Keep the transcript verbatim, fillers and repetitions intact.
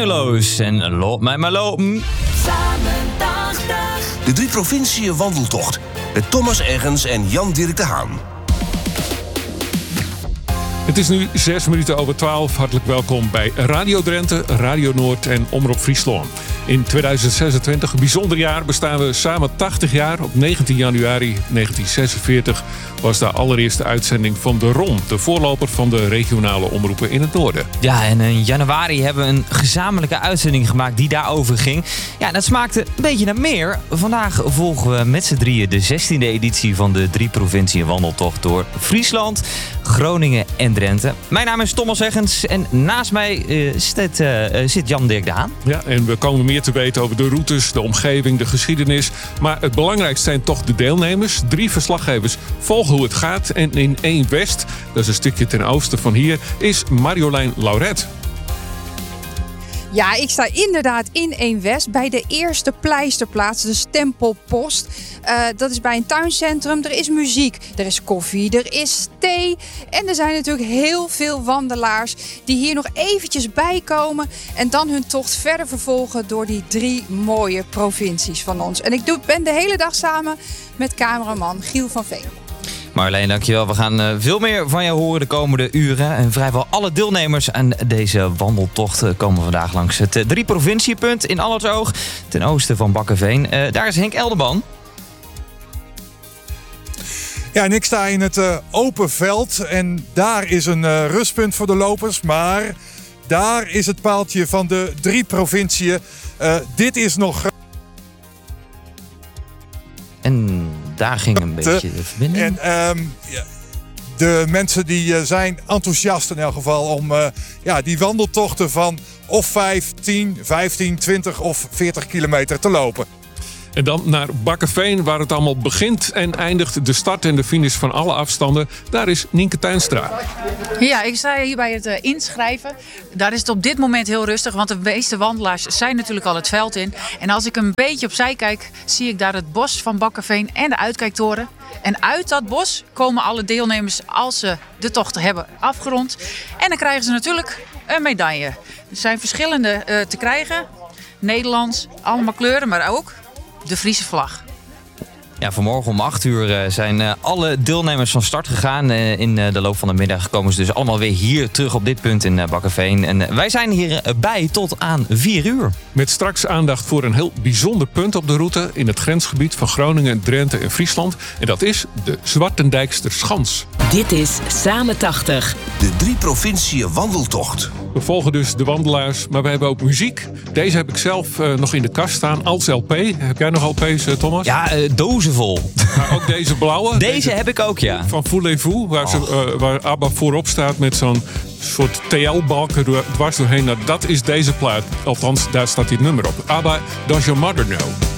Zenuwloos en Laat mij maar lopen. De drie provinciën wandeltocht met Thomas Eggens en Jan-Dirk de Haan. Het is nu zes minuten over twaalf. Hartelijk welkom bij Radio Drenthe, Radio Noord en Omroep Friesland. In tweeduizend zesentwintig, een bijzonder jaar, bestaan we samen tachtig jaar. Op negentien januari negentien zesenveertig was de allereerste uitzending van de R O M, de voorloper van de regionale omroepen in het noorden. Ja, en in januari hebben we een gezamenlijke uitzending gemaakt die daarover ging. Ja, dat smaakte een beetje naar meer. Vandaag volgen we met z'n drieën de zestiende editie van de drie provinciën wandeltocht door Friesland, Groningen en Drenthe. Mijn naam is Thomas Eggens en naast mij uh, zit, uh, zit Jan-Dirk de Haan. Ja, en we komen meer te weten over de routes, de omgeving, de geschiedenis. Maar het belangrijkste zijn toch de deelnemers. Drie verslaggevers volgen hoe het gaat. En in één West, dat is een stukje ten oosten van hier, is Marjolein Lauret. Ja, ik sta inderdaad in één West bij de eerste pleisterplaats, de Stempelpost. Uh, dat is bij een tuincentrum. Er is muziek, er is koffie, er is thee. En er zijn natuurlijk heel veel wandelaars die hier nog eventjes bij komen en dan hun tocht verder vervolgen door die drie mooie provincies van ons. En ik doe, ben de hele dag samen met cameraman Giel van Veen. Marjolein, dankjewel. We gaan uh, veel meer van jou horen de komende uren. En vrijwel alle deelnemers aan deze wandeltocht uh, komen vandaag langs het uh, drie provinciepunt in Allertsoog, ten oosten van Bakkeveen. Uh, daar is Henk Elderman. Ja, en ik sta in het uh, open veld en daar is een uh, rustpunt voor de lopers. Maar daar is het paaltje van de drie provinciën. Uh, dit is nog... En daar ging een beetje de verbinding. En um, ja, de mensen die uh, zijn enthousiast in elk geval om uh, ja, die wandeltochten van of vijf, tien, vijftien, twintig of veertig kilometer te lopen. En dan naar Bakkeveen, waar het allemaal begint en eindigt. De start en de finish van alle afstanden. Daar is Nienke Tuinstra. Ja, ik sta hier bij het uh, inschrijven. Daar is het op dit moment heel rustig, want de meeste wandelaars zijn natuurlijk al het veld in. En als ik een beetje opzij kijk, zie ik daar het bos van Bakkeveen en de uitkijktoren. En uit dat bos komen alle deelnemers als ze de tocht hebben afgerond. En dan krijgen ze natuurlijk een medaille. Er zijn verschillende uh, te krijgen. Nederlands, allemaal kleuren, maar ook de Friese vlag. Ja, vanmorgen om acht uur zijn uh, alle deelnemers van start gegaan. Uh, in uh, de loop van de middag komen ze dus allemaal weer hier terug op dit punt in uh, Bakkeveen. En uh, wij zijn hierbij tot aan vier uur. Met straks aandacht voor een heel bijzonder punt op de route in het grensgebied van Groningen, Drenthe en Friesland. En dat is de Zwartendijkster Schans. Dit is Samen tachtig. De drie provinciën wandeltocht. We volgen dus de wandelaars, maar we hebben ook muziek. Deze heb ik zelf uh, nog in de kast staan als L P. Heb jij nog L P's, uh, Thomas? Ja, uh, dozen vol. Maar ook deze blauwe. Deze, deze heb ik ook, ja. Van Voulez-vous, waar, ze, uh, waar ABBA voorop staat met zo'n soort T L-balken dwars doorheen. Nou, dat is deze plaat. Althans, daar staat dit nummer op. ABBA, Does Your Mother Know?